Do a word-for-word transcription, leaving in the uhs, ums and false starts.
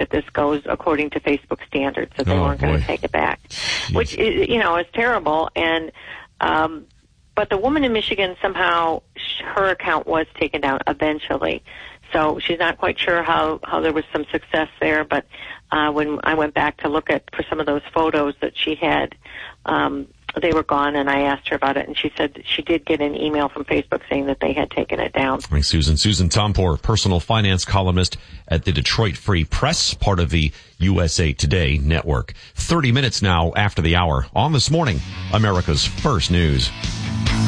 that this goes according to Facebook standards, that they Oh, weren't going boy. to take it back, Jeez. which is, you know, is terrible. And um, but the woman in Michigan, somehow sh- her account was taken down eventually. So she's not quite sure how, how there was some success there, but uh, when I went back to look at for some of those photos that she had, um, they were gone, and I asked her about it, and she said that she did get an email from Facebook saying that they had taken it down. Thanks, Susan. Susan Tompor, personal finance columnist at the Detroit Free Press, part of the U S A Today network. thirty minutes now after the hour on This Morning, America's First News.